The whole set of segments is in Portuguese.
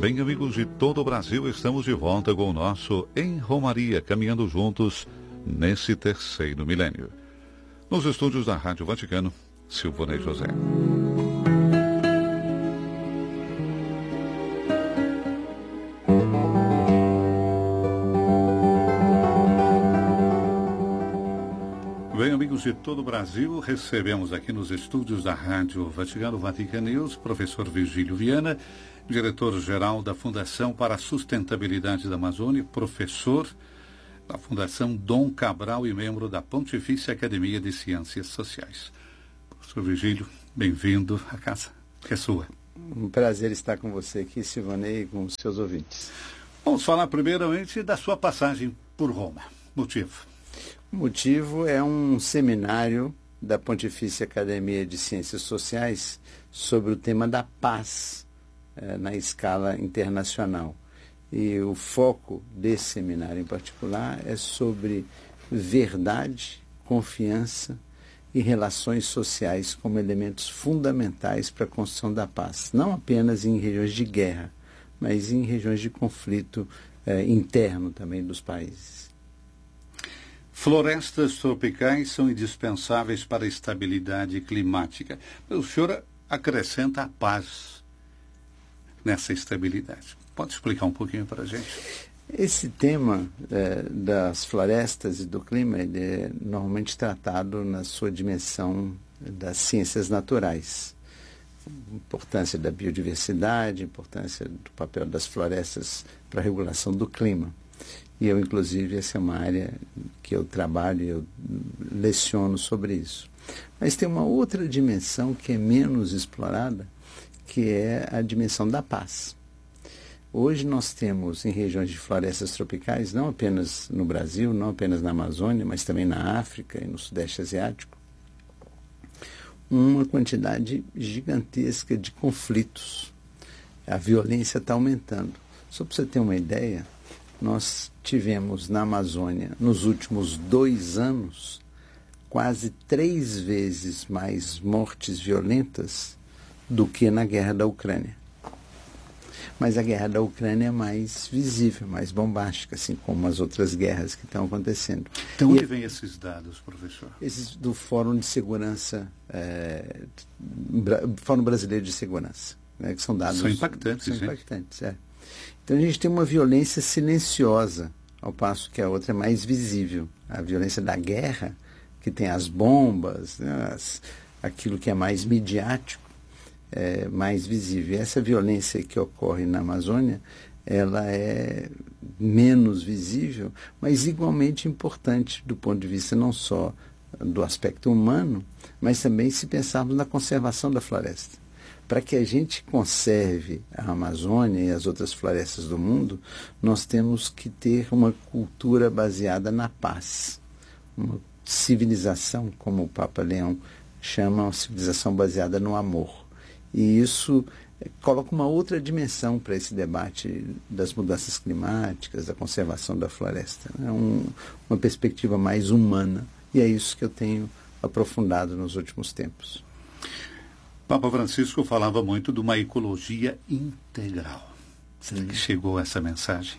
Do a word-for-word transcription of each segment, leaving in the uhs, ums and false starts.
Bem, amigos de todo o Brasil, estamos de volta com o nosso Em Romaria, caminhando juntos nesse terceiro milênio. Nos estúdios da Rádio Vaticano, Silvonei José. Bem, amigos de todo o Brasil, recebemos aqui nos estúdios da Rádio Vaticano, Vatican News, professor Virgílio Viana, diretor-geral da Fundação para a Sustentabilidade da Amazônia, professor da Fundação Dom Cabral e membro da Pontifícia Academia de Ciências Sociais. Professor Virgílio, bem-vindo à casa, que é sua. Um prazer estar com você aqui, Silvonei, e com os seus ouvintes. Vamos falar primeiramente da sua passagem por Roma. Motivo? O motivo é um seminário da Pontifícia Academia de Ciências Sociais sobre o tema da paz eh, na escala internacional. E o foco desse seminário em particular é sobre verdade, confiança e relações sociais como elementos fundamentais para a construção da paz. Não apenas em regiões de guerra, mas em regiões de conflito eh, interno também dos países. Florestas tropicais são indispensáveis para a estabilidade climática. O senhor acrescenta a paz nessa estabilidade. Pode explicar um pouquinho para a gente? Esse tema é, das florestas e do clima ele é normalmente tratado na sua dimensão das ciências naturais. A importância da biodiversidade, a importância do papel das florestas para a regulação do clima. E eu, inclusive, essa é uma área que eu trabalho e eu leciono sobre isso. Mas tem uma outra dimensão que é menos explorada, que é a dimensão da paz. Hoje nós temos em regiões de florestas tropicais, não apenas no Brasil, não apenas na Amazônia, mas também na África e no Sudeste Asiático, uma quantidade gigantesca de conflitos. A violência está aumentando. Só para você ter uma ideia, nós tivemos na Amazônia, nos últimos dois anos, quase três vezes mais mortes violentas do que na guerra da Ucrânia. Mas a guerra da Ucrânia é mais visível, mais bombástica, assim como as outras guerras que estão acontecendo. Então, onde vêm esses dados, professor? Esses do Fórum de Segurança, é, Fórum Brasileiro de Segurança, né, que são dados... São impactantes, São hein? impactantes, é. Então a gente tem uma violência silenciosa, ao passo que a outra é mais visível. A violência da guerra, que tem as bombas, né, as, aquilo que é mais midiático, é mais visível. E essa violência que ocorre na Amazônia, ela é menos visível, mas igualmente importante do ponto de vista não só do aspecto humano, mas também se pensarmos na conservação da floresta. Para que a gente conserve a Amazônia e as outras florestas do mundo, nós temos que ter uma cultura baseada na paz. Uma civilização, como o Papa Leão chama, uma civilização baseada no amor. E isso coloca uma outra dimensão para esse debate das mudanças climáticas, da conservação da floresta. É um, uma perspectiva mais humana. E é isso que eu tenho aprofundado nos últimos tempos. Papa Francisco falava muito de uma ecologia integral. Será que chegou essa mensagem?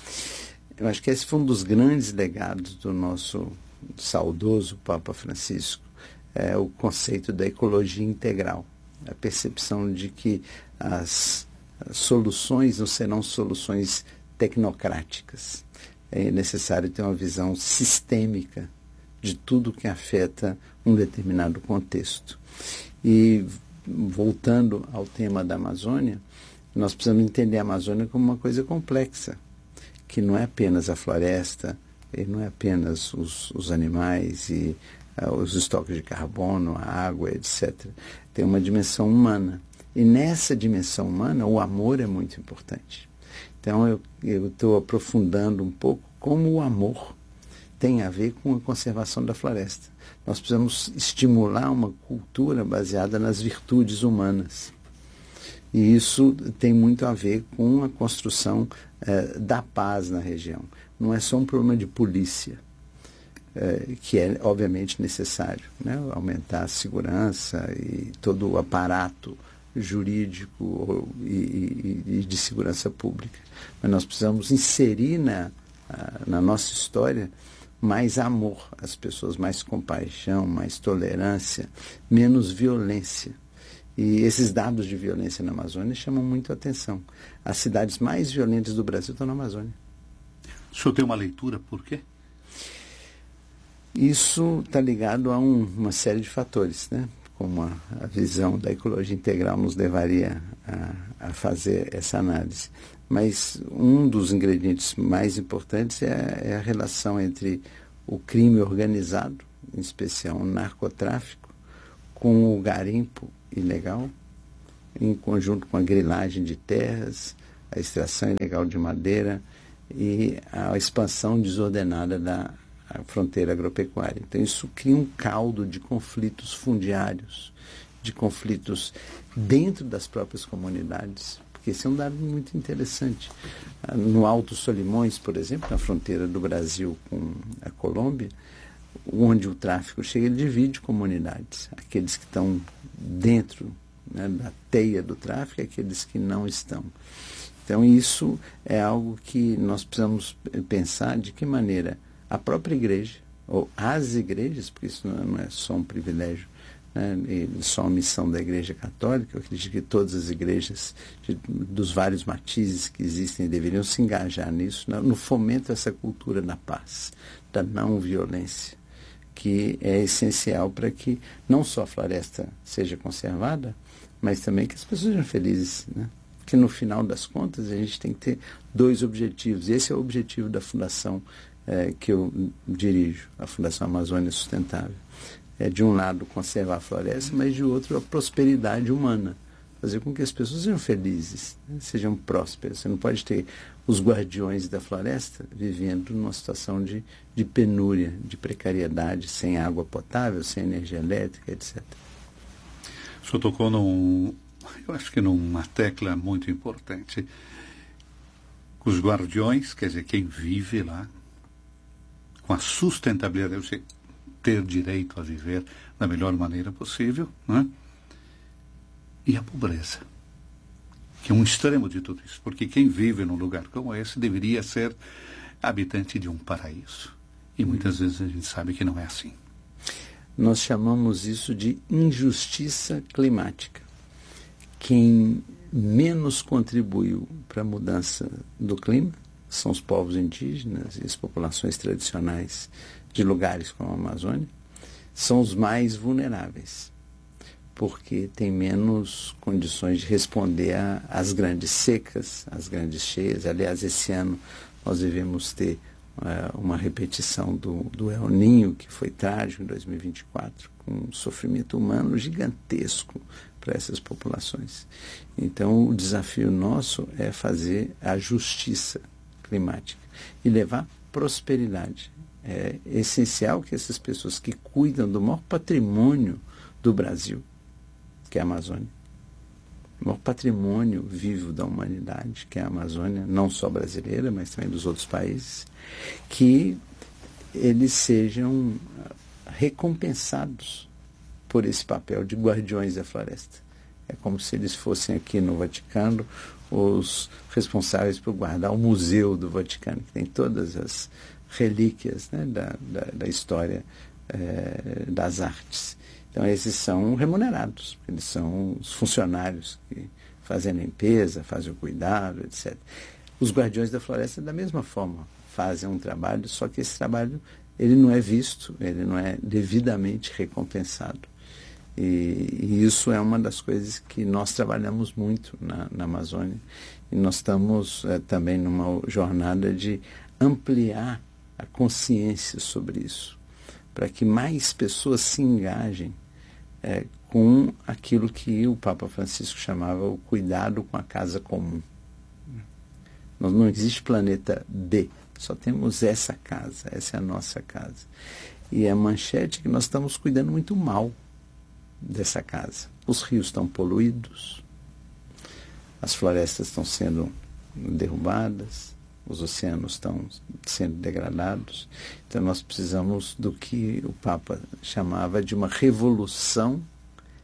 Eu acho que esse foi um dos grandes legados do nosso saudoso Papa Francisco, é o conceito da ecologia integral. A percepção de que as soluções não serão soluções tecnocráticas. É necessário ter uma visão sistêmica de tudo que afeta um determinado contexto. E voltando ao tema da Amazônia, nós precisamos entender a Amazônia como uma coisa complexa, que não é apenas a floresta, e não é apenas os, os animais e uh, os estoques de carbono, a água, etcétera. Tem uma dimensão humana. E nessa dimensão humana, o amor é muito importante. Então, eu estou aprofundando um pouco como o amor tem a ver com a conservação da floresta. Nós precisamos estimular uma cultura baseada nas virtudes humanas. E isso tem muito a ver com a construção eh, da paz na região. Não é só um problema de polícia, eh, que é obviamente necessário, né? Aumentar a segurança e todo o aparato jurídico e, e, e de segurança pública. Mas nós precisamos inserir na, na nossa história mais amor às pessoas, mais compaixão, mais tolerância, menos violência. E esses dados de violência na Amazônia chamam muito a atenção. As cidades mais violentas do Brasil estão na Amazônia. O senhor tem uma leitura por quê? Isso está ligado a um, uma série de fatores, né? Como a, a visão da ecologia integral nos levaria a, a fazer essa análise. Mas um dos ingredientes mais importantes é, é a relação entre o crime organizado, em especial o narcotráfico, com o garimpo ilegal, em conjunto com a grilagem de terras, a extração ilegal de madeira e a expansão desordenada da fronteira agropecuária. Então isso cria um caldo de conflitos fundiários, de conflitos dentro das próprias comunidades, porque esse é um dado muito interessante. No Alto Solimões, por exemplo, na fronteira do Brasil com a Colômbia, onde o tráfico chega, ele divide comunidades. Aqueles que estão dentro, né, da teia do tráfico e aqueles que não estão. Então isso é algo que nós precisamos pensar de que maneira a própria igreja, ou as igrejas, porque isso não é só um privilégio, né, e só uma missão da Igreja Católica. Eu acredito que todas as igrejas de, dos vários matizes que existem deveriam se engajar nisso, no, no fomento dessa cultura da paz, da não violência, que é essencial para que não só a floresta seja conservada, mas também que as pessoas sejam felizes, né? Porque no final das contas a gente tem que ter dois objetivos. Esse é o objetivo da fundação é, que eu dirijo, a Fundação Amazônia Sustentável. É, de um lado, conservar a floresta, mas de outro, a prosperidade humana. Fazer com que as pessoas sejam felizes, né? Sejam prósperas. Você não pode ter os guardiões da floresta vivendo numa situação de, de penúria, de precariedade, sem água potável, sem energia elétrica, etcétera. O senhor tocou num, eu acho que numa tecla muito importante. Os guardiões, quer dizer, quem vive lá, com a sustentabilidade, ter direito a viver da melhor maneira possível, né? E a pobreza, que é um extremo de tudo isso, porque quem vive num lugar como esse deveria ser habitante de um paraíso. E muitas vezes a gente sabe que não é assim. Nós chamamos isso de injustiça climática. Quem menos contribuiu para a mudança do clima são os povos indígenas e as populações tradicionais de lugares como a Amazônia, são os mais vulneráveis, porque têm menos condições de responder às grandes secas, às grandes cheias. Aliás, esse ano nós devemos ter uh, uma repetição do, do El Niño, que foi trágico em dois mil e vinte e quatro, com um sofrimento humano gigantesco para essas populações. Então, o desafio nosso é fazer a justiça climática e levar prosperidade. É essencial que essas pessoas que cuidam do maior patrimônio do Brasil, que é a Amazônia, o maior patrimônio vivo da humanidade, que é a Amazônia, não só brasileira, mas também dos outros países, que eles sejam recompensados por esse papel de guardiões da floresta. É como se eles fossem aqui no Vaticano os responsáveis por guardar o Museu do Vaticano, que tem todas as relíquias, né, da, da, da história eh, das artes. Então, esses são remunerados, eles são os funcionários que fazem a limpeza, fazem o cuidado, etcétera. Os guardiões da floresta, da mesma forma, fazem um trabalho, só que esse trabalho ele não é visto, ele não é devidamente recompensado. E, e isso é uma das coisas que nós trabalhamos muito na, na Amazônia. E nós estamos é, também numa jornada de ampliar a consciência sobre isso, para que mais pessoas se engajem é, com aquilo que o Papa Francisco chamava o cuidado com a casa comum. Não, não existe planeta B, só temos essa casa, essa é a nossa casa. E a manchete é que nós estamos cuidando muito mal dessa casa. Os rios estão poluídos, as florestas estão sendo derrubadas, os oceanos estão sendo degradados. Então nós precisamos do que o Papa chamava de uma revolução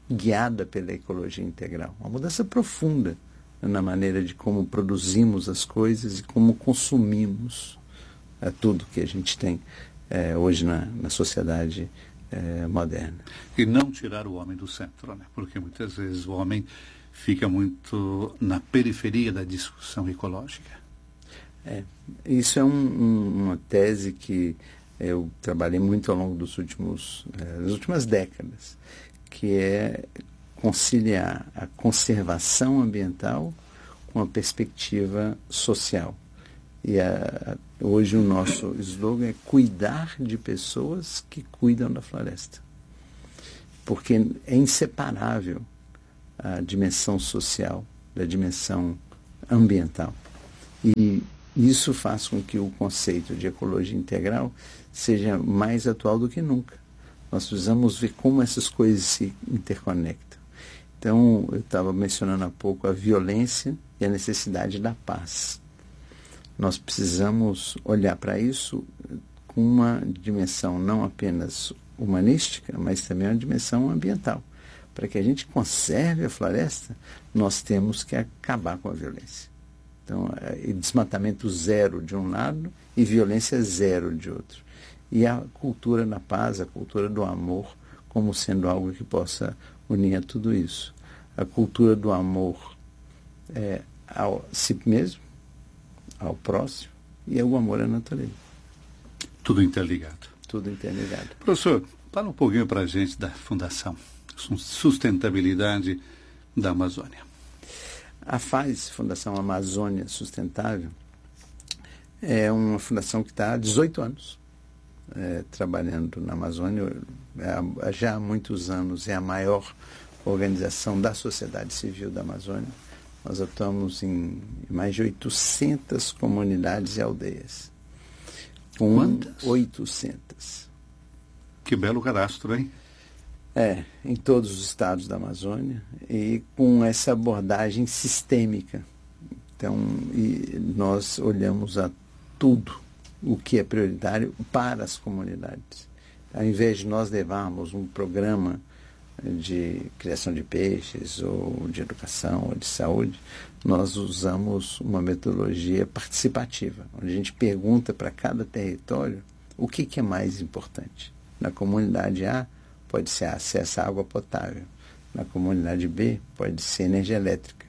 guiada pela ecologia integral. Uma mudança profunda na maneira de como produzimos as coisas e como consumimos é, tudo que a gente tem é, hoje na, na sociedade é, moderna. E não tirar o homem do centro, né? Porque muitas vezes o homem fica muito na periferia da discussão ecológica. É, isso é um, um, uma tese que eu trabalhei muito ao longo dos últimos, é, das últimas décadas, que é conciliar a conservação ambiental com a perspectiva social. E a, hoje o nosso slogan é cuidar de pessoas que cuidam da floresta. Porque é inseparável a dimensão social da dimensão ambiental. E isso faz com que o conceito de ecologia integral seja mais atual do que nunca. Nós precisamos ver como essas coisas se interconectam. Então, eu estava mencionando há pouco a violência e a necessidade da paz. Nós precisamos olhar para isso com uma dimensão não apenas humanística, mas também uma dimensão ambiental. Para que a gente conserve a floresta, nós temos que acabar com a violência. Então, é desmatamento zero de um lado e violência zero de outro. E a cultura da paz, a cultura do amor, como sendo algo que possa unir a tudo isso. A cultura do amor é, ao si mesmo, ao próximo, e o amor à natureza. Tudo interligado. Tudo interligado. Professor, fala um pouquinho para a gente da Fundação Sustentabilidade da Amazônia. A F A S, Fundação Amazônia Sustentável, é uma fundação que está há dezoito anos é, trabalhando na Amazônia. É, já há muitos anos é a maior organização da sociedade civil da Amazônia. Nós atuamos em mais de oitocentas comunidades e aldeias. Com Quantas? oitocentas. Que belo cadastro, hein? É, em todos os estados da Amazônia e com essa abordagem sistêmica. Então, e nós olhamos a tudo o que é prioritário para as comunidades. Ao invés de nós levarmos um programa de criação de peixes, ou de educação, ou de saúde, nós usamos uma metodologia participativa, onde a gente pergunta para cada território o que, que é mais importante. Na comunidade A, pode ser acesso à água potável. Na comunidade B, pode ser energia elétrica.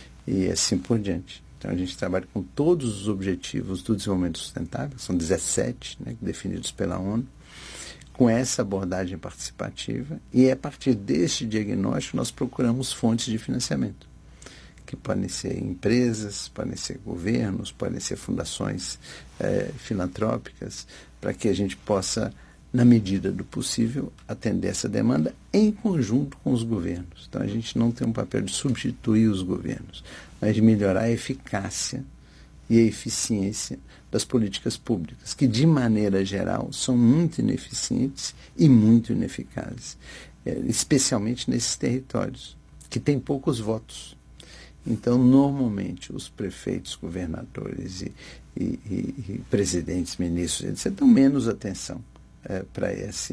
E assim por diante. Então, a gente trabalha com todos os objetivos do desenvolvimento sustentável, são dezessete, né, definidos pela ONU, com essa abordagem participativa, e a partir deste diagnóstico nós procuramos fontes de financiamento, que podem ser empresas, podem ser governos, podem ser fundações eh, filantrópicas, para que a gente possa, na medida do possível, atender essa demanda em conjunto com os governos. Então, a gente não tem um papel de substituir os governos, mas de melhorar a eficácia e a eficiência das políticas públicas, que, de maneira geral, são muito ineficientes e muito ineficazes, especialmente nesses territórios, que têm poucos votos. Então, normalmente, os prefeitos, governadores e, e, e, e presidentes, ministros, etcétera, dão menos atenção é, para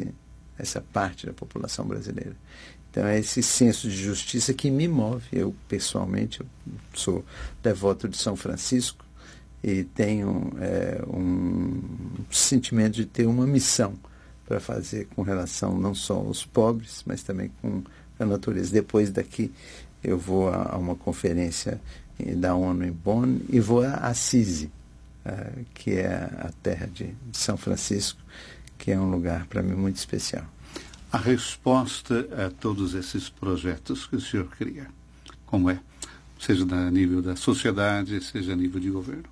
essa parte da população brasileira. Então, é esse senso de justiça que me move. Eu, pessoalmente, eu sou devoto de São Francisco, e tenho é, um sentimento de ter uma missão para fazer com relação não só aos pobres, mas também com a natureza. Depois daqui eu vou a, a uma conferência da ONU em Bonn e vou a Assisi, uh, que é a terra de, de São Francisco, que é um lugar para mim muito especial. A resposta a todos esses projetos que o senhor cria, como é? Seja a nível da sociedade, seja a nível de governo.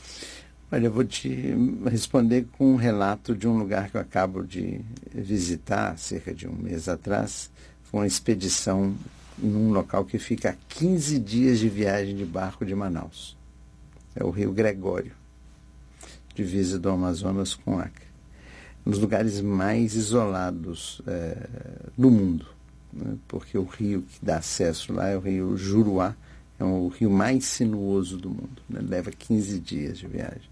Olha, eu vou te responder com um relato de um lugar que eu acabo de visitar, cerca de um mês atrás. Foi uma expedição num local que fica a quinze dias de viagem de barco de Manaus. É o Rio Gregório, divisa do Amazonas com Acre. Um dos lugares mais isolados é, do mundo, né? Porque o rio que dá acesso lá é o rio Juruá, é o rio mais sinuoso do mundo, né? Leva quinze dias de viagem.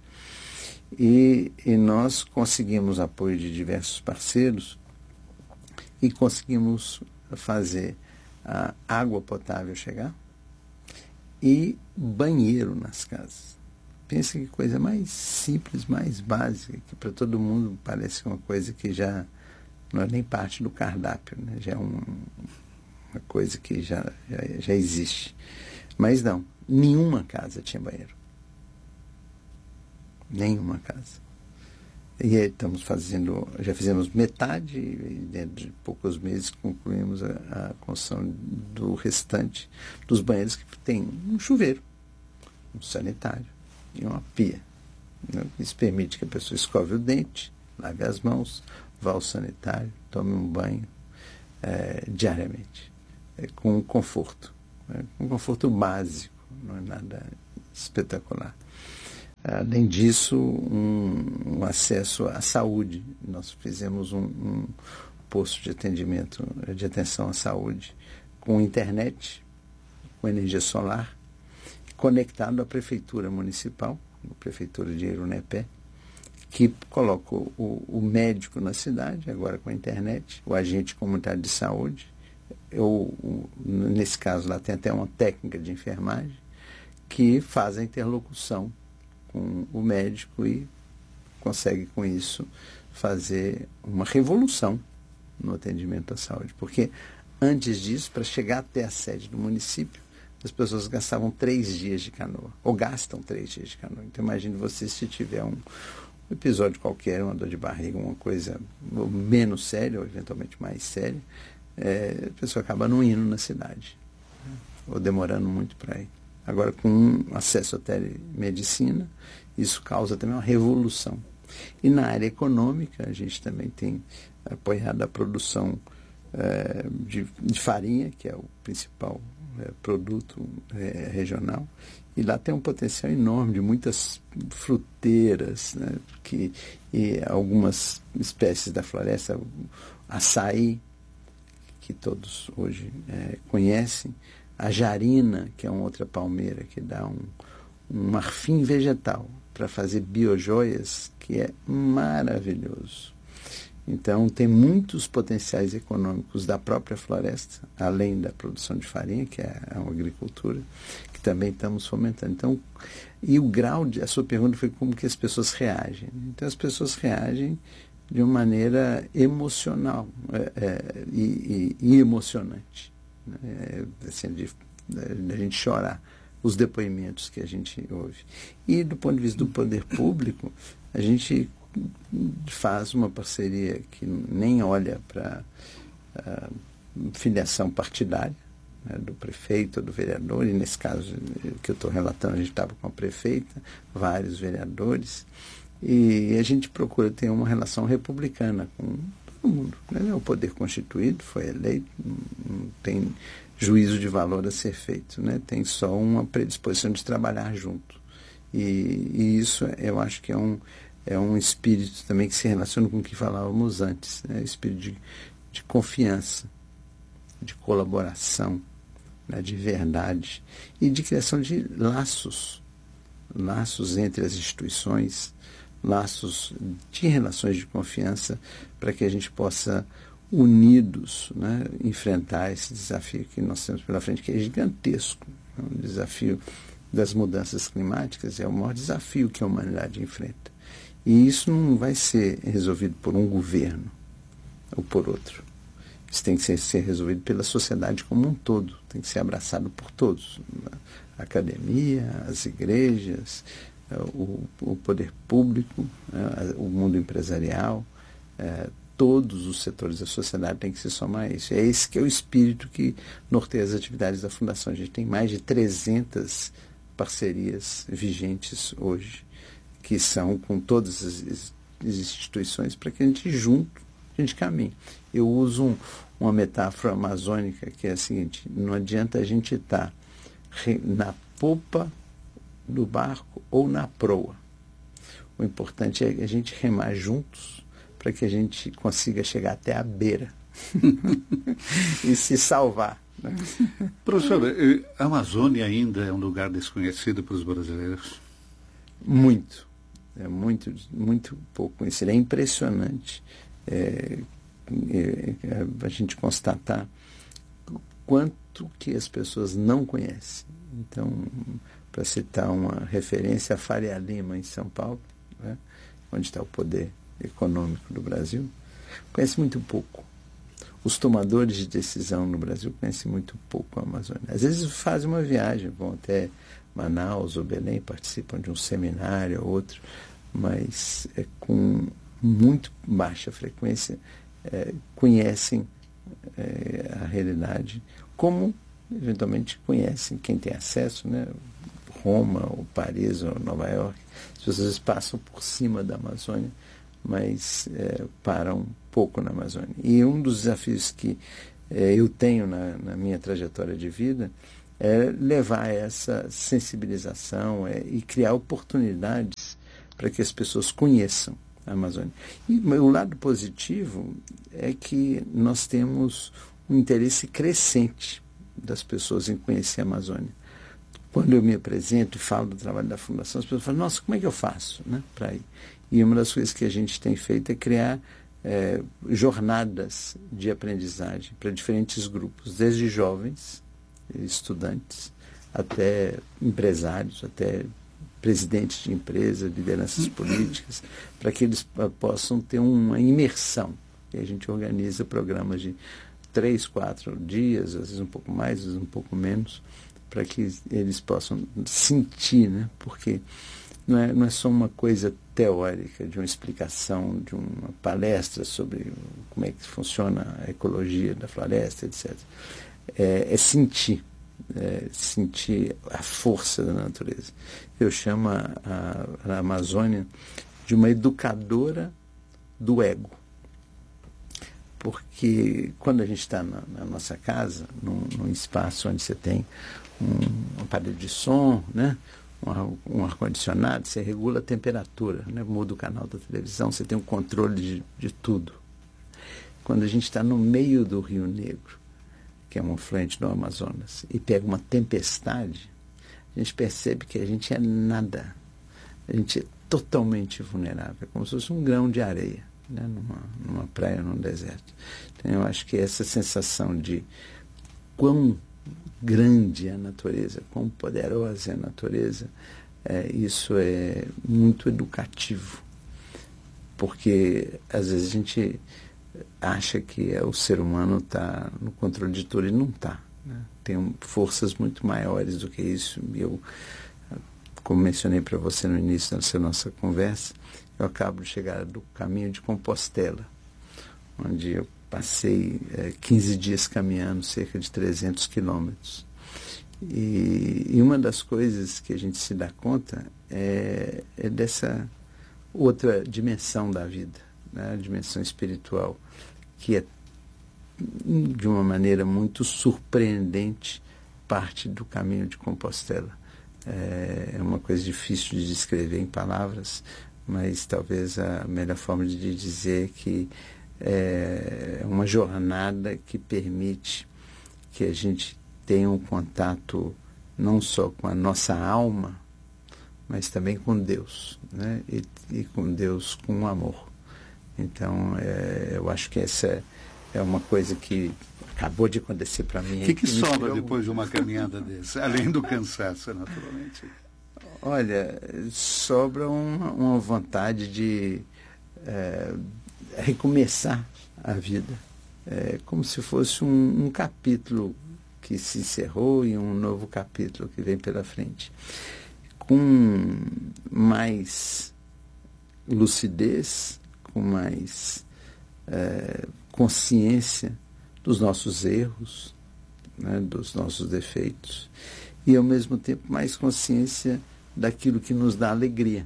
E, e nós conseguimos apoio de diversos parceiros e conseguimos fazer a água potável chegar e banheiro nas casas. Pensa que coisa mais simples, mais básica, que para todo mundo parece uma coisa que já não é nem parte do cardápio, né? Já é um, uma coisa que já, já, já existe. Mas não, nenhuma casa tinha banheiro. Nenhuma casa. E aí estamos fazendo, já fizemos metade e dentro de poucos meses concluímos a, a construção do restante dos banheiros que tem um chuveiro, um sanitário e uma pia. Né? Isso permite que a pessoa escove o dente, lave as mãos, vá ao sanitário, tome um banho é, diariamente, é, com conforto, né? Um conforto básico, não é nada espetacular. Além disso, um, um acesso à saúde. Nós fizemos um, um posto de atendimento, de atenção à saúde, com internet, com energia solar, conectado à prefeitura municipal, a prefeitura de Irunepé, que coloca o, o médico na cidade, agora com a internet, o agente comunitário de saúde. Eu, nesse caso lá tem até uma técnica de enfermagem que faz a interlocução com o médico e consegue com isso fazer uma revolução no atendimento à saúde. Porque antes disso, para chegar até a sede do município, as pessoas gastavam três dias de canoa, ou gastam três dias de canoa. Então imagine você se tiver um episódio qualquer, uma dor de barriga, uma coisa menos séria, ou eventualmente mais séria, é, a pessoa acaba não indo na cidade, né? Ou demorando muito para ir. Agora, com acesso à telemedicina, isso causa também uma revolução. E na área econômica, a gente também tem apoiado a produção eh, de, de farinha, que é o principal eh, produto eh, regional. E lá tem um potencial enorme de muitas fruteiras, né, que, e algumas espécies da floresta, açaí, que todos hoje eh, conhecem, a jarina, que é uma outra palmeira que dá um, um marfim vegetal para fazer biojoias, que é maravilhoso. Então, tem muitos potenciais econômicos da própria floresta, além da produção de farinha, que é uma agricultura, que também estamos fomentando. Então, e o grau de... A sua pergunta foi como que as pessoas reagem. Então, as pessoas reagem de uma maneira emocional é, é, e, e, e emocionante. É, assim, de, de a gente chorar os depoimentos que a gente ouve. E do ponto de vista do poder público, a gente faz uma parceria que nem olha para a filiação partidária, né, do prefeito ou do vereador, e nesse caso que eu estou relatando, a gente estava com a prefeita, vários vereadores, e a gente procura ter uma relação republicana com todo mundo, né? O poder constituído foi eleito, não tem juízo de valor a ser feito, né? Tem só uma predisposição de trabalhar junto. E, e isso eu acho que é um, é um espírito também que se relaciona com o que falávamos antes, né? Espírito de, de confiança, de colaboração, né? De verdade e de criação de laços, laços entre as instituições, laços de relações de confiança para que a gente possa, unidos, né, enfrentar esse desafio que nós temos pela frente, que é gigantesco. O desafio das mudanças climáticas é o maior desafio que a humanidade enfrenta. E isso não vai ser resolvido por um governo ou por outro. Isso tem que ser, ser resolvido pela sociedade como um todo, tem que ser abraçado por todos. A academia, as igrejas, O, o poder público, né, o mundo empresarial, é, todos os setores da sociedade têm que se somar a isso. É esse que é o espírito que norteia as atividades da Fundação. A gente tem mais de trezentas parcerias vigentes hoje, que são com todas as, as instituições, para que a gente junto, a gente caminhe. Eu uso um, uma metáfora amazônica que é a seguinte: não adianta a gente estar na popa do barco ou na proa. O importante é a gente remar juntos para que a gente consiga chegar até a beira e se salvar. Né? Professor, a Amazônia ainda é um lugar desconhecido para os brasileiros? Muito. É muito, muito pouco conhecido. É impressionante é, é, a gente constatar quanto tanto que as pessoas não conhecem. Então, para citar uma referência, a Faria Lima, em São Paulo, né, onde está o poder econômico do Brasil, conhece muito pouco. Os tomadores de decisão no Brasil conhecem muito pouco a Amazônia. Às vezes fazem uma viagem, vão até Manaus ou Belém, participam de um seminário ou outro, mas é com muito baixa frequência é, conhecem é, a realidade, como eventualmente conhecem quem tem acesso, né? Roma, ou Paris, ou Nova York. As pessoas passam por cima da Amazônia, mas é, param pouco na Amazônia. E um dos desafios que é, eu tenho na, na minha trajetória de vida é levar essa sensibilização é, e criar oportunidades para que as pessoas conheçam a Amazônia. E o lado positivo é que nós temos um interesse crescente das pessoas em conhecer a Amazônia. Quando eu me apresento e falo do trabalho da Fundação, as pessoas falam, nossa, como é que eu faço, né, para ir? E uma das coisas que a gente tem feito é criar é, jornadas de aprendizagem para diferentes grupos, desde jovens, estudantes, até empresários, até presidentes de empresas, lideranças políticas, para que eles possam ter uma imersão. E a gente organiza programas de três, quatro dias, às vezes um pouco mais, às vezes um pouco menos, para que eles possam sentir, né? Porque não é, não é só uma coisa teórica, de uma explicação, de uma palestra sobre como é que funciona a ecologia da floresta, etcétera. É, é sentir, é sentir a força da natureza. Eu chamo a, a, a Amazônia de uma educadora do ego. Porque quando a gente está na, na nossa casa, num, num espaço onde você tem um, um aparelho de som, né? um, um ar-condicionado, você regula a temperatura, né? Muda o canal da televisão, você tem um controle de, de tudo. Quando a gente está no meio do Rio Negro, que é um afluente do Amazonas, e pega uma tempestade, a gente percebe que a gente é nada. A gente é totalmente vulnerável, é como se fosse um grão de areia, né? numa, numa praia, num deserto. Então, eu acho que essa sensação de quão grande é a natureza, quão poderosa é a natureza, é, isso é muito educativo. Porque, às vezes, a gente acha que é, o ser humano está no controle de tudo e não está. Né? Tem forças muito maiores do que isso. Eu, como mencionei para você no início da nossa conversa, eu acabo de chegar do caminho de Compostela, onde eu passei é, quinze dias caminhando, cerca de trezentos quilômetros. E, e uma das coisas que a gente se dá conta é, é dessa outra dimensão da vida, né? A dimensão espiritual, que é, de uma maneira muito surpreendente, parte do caminho de Compostela. É uma coisa difícil de descrever em palavras, mas talvez a melhor forma de dizer que é uma jornada que permite que a gente tenha um contato não só com a nossa alma, mas também com Deus, né? E, e com Deus com amor. Então, é, eu acho que essa é uma coisa que acabou de acontecer para mim. O que, que, que sobra depois de uma caminhada desse, além do cansaço, naturalmente? Olha, sobra uma, uma vontade de é, recomeçar a vida. É como se fosse um, um capítulo que se encerrou e um novo capítulo que vem pela frente. Com mais lucidez, com mais é, consciência dos nossos erros, né, dos nossos defeitos, e ao mesmo tempo mais consciência daquilo que nos dá alegria.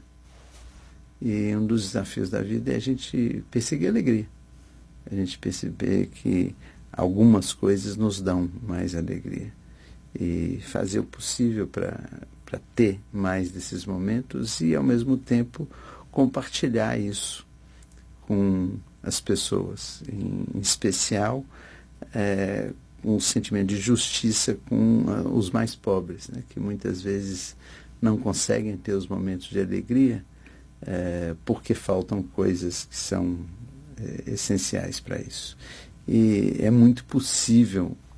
E um dos desafios da vida é a gente perseguir a alegria, a gente perceber que algumas coisas nos dão mais alegria e fazer o possível para para ter mais desses momentos e ao mesmo tempo compartilhar isso com as pessoas, em, em especial é, um sentimento de justiça com uh, os mais pobres, né, que muitas vezes não conseguem ter os momentos de alegria é, porque faltam coisas que são é, essenciais para isso. E é muito possível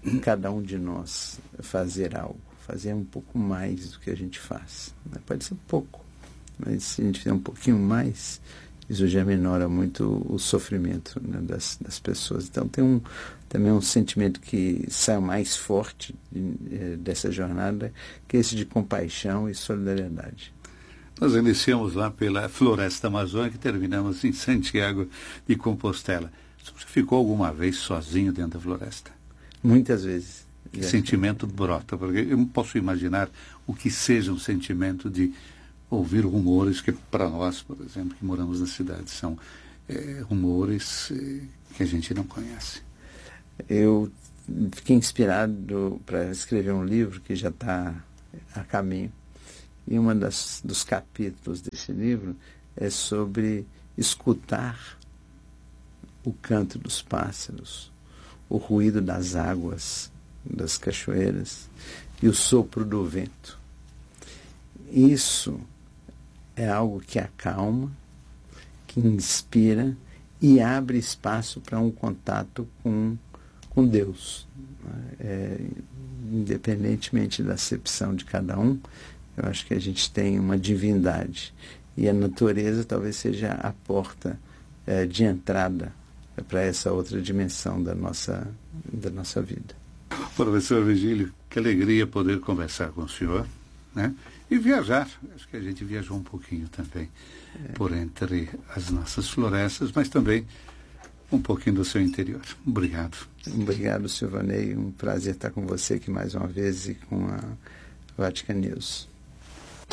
cada um de nós fazer algo, fazer um pouco mais do que a gente faz. Pode ser pouco, mas se a gente fizer um pouquinho mais, isso já minora muito o sofrimento, né, das, das pessoas. Então tem um, também um sentimento que sai mais forte de, dessa jornada, que é esse de compaixão e solidariedade. Nós iniciamos lá pela Floresta Amazônica e terminamos em Santiago de Compostela. Você ficou alguma vez sozinho dentro da floresta? Muitas vezes. Que sentimento brota? Porque eu não posso imaginar o que seja um sentimento de ouvir rumores que, para nós, por exemplo, que moramos na cidade, são é, rumores é, que a gente não conhece. Eu fiquei inspirado para escrever um livro que já está a caminho. E um dos capítulos desse livro é sobre escutar o canto dos pássaros, o ruído das águas, das cachoeiras e o sopro do vento. Isso é algo que acalma, que inspira e abre espaço para um contato com, com Deus. É, independentemente da acepção de cada um, eu acho que a gente tem uma divindade. E a natureza talvez seja a porta é, de entrada para essa outra dimensão da nossa, da nossa vida. Professor Virgílio, que alegria poder conversar com o senhor, né? E viajar. Acho que a gente viajou um pouquinho também é. por entre as nossas florestas, mas também um pouquinho do seu interior. Obrigado. Obrigado, Silvanei. Um prazer estar com você aqui mais uma vez e com a Vatican News.